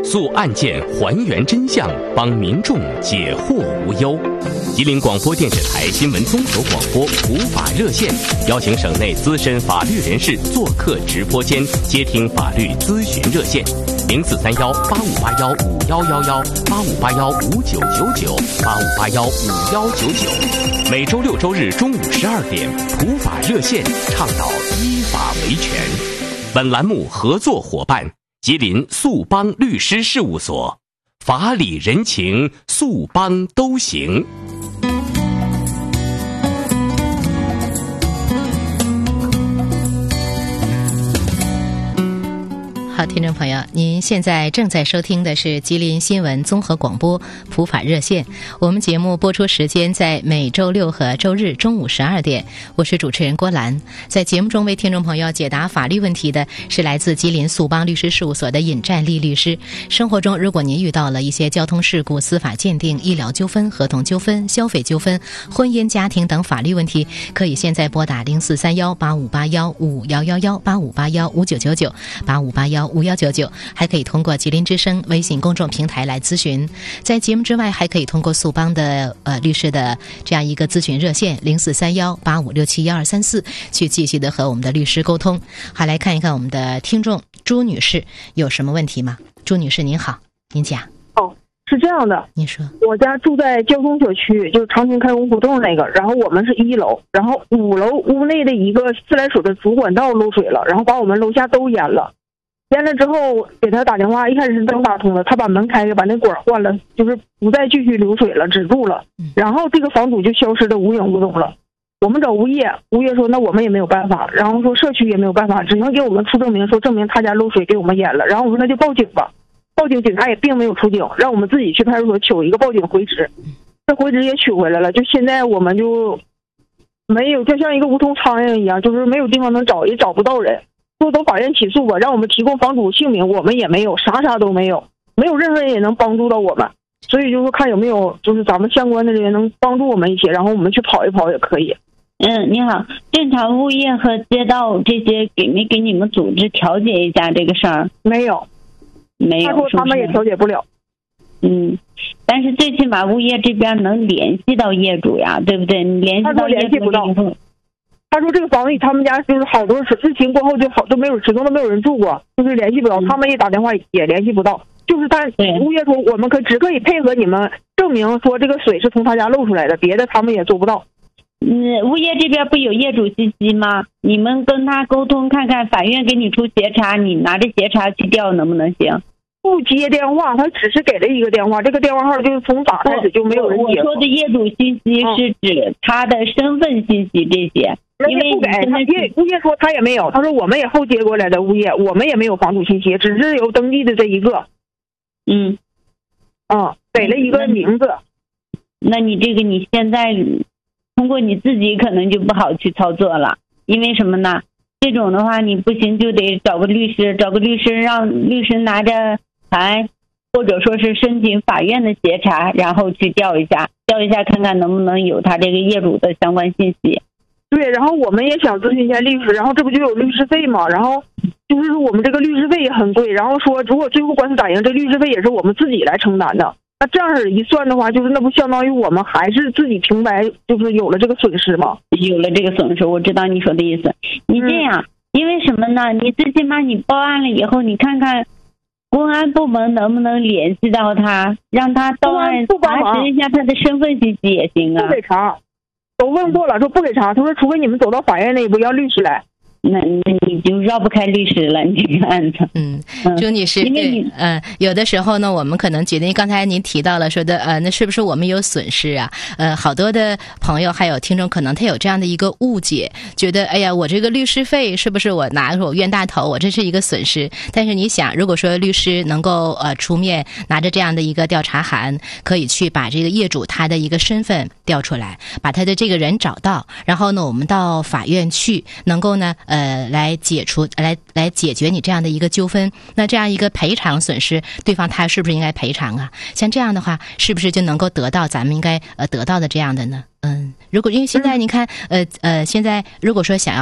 诉案件，还原真相，帮民众解惑无忧。吉林广播电视台新闻综合广播普法热线，邀请省内资深法律人士做客直播间，接听法律咨询热线：0431-8581-5111、8581-5999、8581-5199。每周六周日中午12点，普法热线倡导依法维权。本栏目合作伙伴：吉林速邦律师事务所，法理人情，速邦都行。 好，听众朋友，您现在正在收听的是吉林新闻综合广播普法热线。我们节目播出时间在每周六和周日中午12点。我是主持人郭兰。在节目中为听众朋友解答法律问题的是来自吉林速邦律师事务所的尹占利律师。生活中如果您遇到了一些交通事故、司法鉴定、医疗纠纷、合同纠纷、消费纠纷、婚姻家庭等法律问题，可以现在拨打0431-8581-5111、8581-5999、8581-5199，还可以通过吉林之声微信公众平台来咨询。在节目之外，还可以通过速邦的律师的这样一个咨询热线0431-85671234去继续的和我们的律师沟通。好，来看一看我们的听众朱女士有什么问题吗？朱女士您好，您讲。 是这样的， 您说。 我家住在交通小区，就是长春开工胡同那个，然后我们是1楼，然后5楼屋内的一个自来水的主管道漏水了，然后把我们楼下都淹了。淹了之后给他打电话，一开始是灯打通了，他把门开开，把那管换了，就是不再继续流水了，止住了。然后这个房主就消失的无影无踪了。我们找物业说那我们也没有办法，然后说社区也没有办法，只能给我们出证明，说证明他家漏水给我们淹了。然后我说那就报警吧。报警，警察也并没有出警，让我们自己去派出所取一个报警回执，这回执也取回来了。就现在我们就没有，就像一个无头苍蝇一样，就是没有地方能找，也找不到人。说走法院起诉吧，让我们提供房主姓名，我们也没有，啥都没有，没有任何人也能帮助到我们。所以就是看有没有就是咱们相关的人能帮助我们一些，然后我们去跑一跑也可以。 你好，正常物业和街道这些没给你们组织调解一下这个事儿？ 没有。他说他们也调解不了。 但是最起码物业这边能联系到业主呀，对不对？你联系到业主不到。 他说这个房子他们家就是好多次疫情过后就好都没有，始终都没有人住过，就是联系不到。他们也打电话也联系不到，就是他物业说我们只可以配合你们证明说这个水是从他家漏出来的，别的他们也做不到。 物业这边不有业主信息吗？你们跟他沟通看看，法院给你出协查，你拿着协查去调能不能行？ 不接电话，他只是给了一个电话，这个电话号就是从打开始就没有人接。 我说的业主信息是指他的身份信息这些，因为不给物业说他也没有，他说我们也后接过来的物业，我们也没有房主信息，只是有登记的这一个。给了一个名字。 那你这个你现在通过你自己可能就不好去操作了，因为什么呢？这种的话你不行就得找个律师让律师拿着牌，或者说是申请法院的协查，然后去调一下看看能不能有他这个业主的相关信息。 对，然后我们也想咨询一下律师，然后这不就有律师费吗？然后就是我们这个律师费也很贵，然后说如果最后官司打赢，这律师费也是我们自己来承担的。那这样一算的话，就是那不相当于我们还是自己平白就是有了这个损失吗？ 有了这个损失，我知道你说的意思。你这样，因为什么呢？你最起码你报案了以后，你看看公安部门能不能联系到他，让他到案查询一下他的身份信息也行啊。 不给查，都问过了，说不给查。他说除非你们走到法院那一步，让律师来。 那你就绕不开律师了，你这个案子。 朱女士，有的时候呢，我们可能觉得刚才您提到了说的，那是不是我们有损失啊？好多的朋友还有听众可能他有这样的一个误解，觉得哎呀，我这个律师费是不是我拿着我冤大头，我这是一个损失？但是你想，如果说律师能够出面拿着这样的一个调查函，可以去把这个业主他的一个身份调出来，把他的这个人找到，然后呢，我们到法院去，能够呢来解决你这样的一个纠纷，那这样一个赔偿损失，对方他是不是应该赔偿啊？像这样的话，是不是就能够得到咱们应该得到的这样的呢？如果因为现在您看现在如果说想要